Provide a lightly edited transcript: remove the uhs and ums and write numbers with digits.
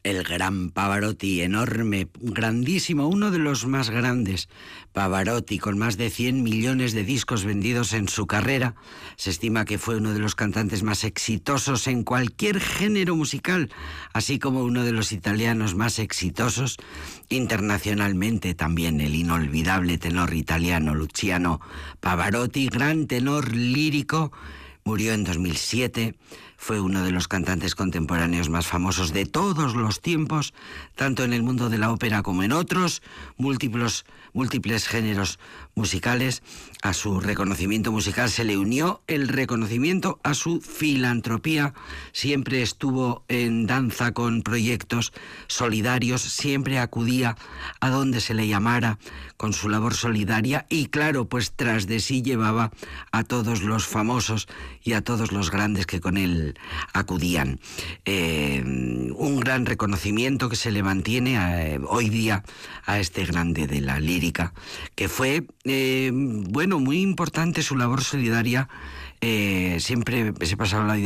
El gran Pavarotti, enorme, grandísimo, uno de los más grandes. Pavarotti, con más de 100 millones de discos vendidos en su carrera, se estima que fue uno de los cantantes más exitosos en cualquier género musical, así como uno de los italianos más exitosos internacionalmente. También el inolvidable tenor italiano Luciano Pavarotti, gran tenor lírico, murió en 2007. Fue uno de los cantantes contemporáneos más famosos de todos los tiempos, tanto en el mundo de la ópera como en otros múltiples géneros musicales. A su reconocimiento musical se le unió el reconocimiento a su filantropía. Siempre estuvo en danza con proyectos solidarios, siempre acudía a donde se le llamara con su labor solidaria y, claro, pues tras de sí llevaba a todos los famosos y a todos los grandes que con él acudían. Un gran reconocimiento que se le mantiene hoy día a este grande de la lírica, que fue, muy importante su labor solidaria. Siempre se pasaba la vida